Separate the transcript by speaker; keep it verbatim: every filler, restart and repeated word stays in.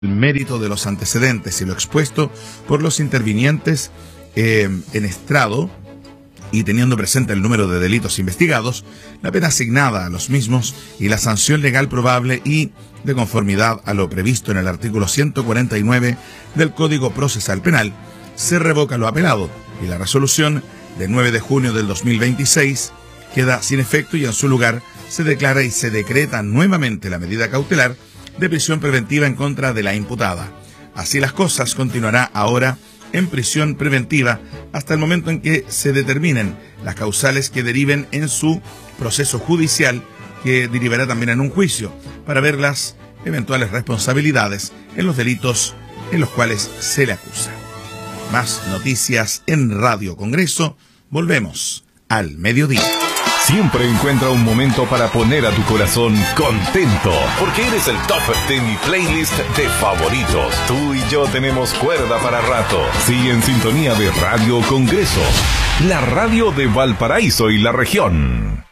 Speaker 1: el mérito de los antecedentes y lo expuesto por los intervinientes eh, en estrado y teniendo presente el número de delitos investigados, la pena asignada a los mismos y la sanción legal probable y de conformidad a lo previsto en el artículo ciento cuarenta y nueve del Código Procesal Penal, se revoca lo apelado y la resolución de nueve de junio del dos mil veintiséis queda sin efecto y en su lugar se declara y se decreta nuevamente la medida cautelar de prisión preventiva en contra de la imputada. Así las cosas, continuará ahora en prisión preventiva hasta el momento en que se determinen las causales que deriven en su proceso judicial, que derivará también en un juicio, para ver las eventuales responsabilidades en los delitos en los cuales se le acusa. Más noticias en Radio Congreso. Volvemos al mediodía.
Speaker 2: Siempre encuentra un momento para poner a tu corazón contento, porque eres el top de mi playlist de favoritos. Tú y yo tenemos cuerda para rato. Sigue en sintonía de Radio Congreso, la radio de Valparaíso y la región.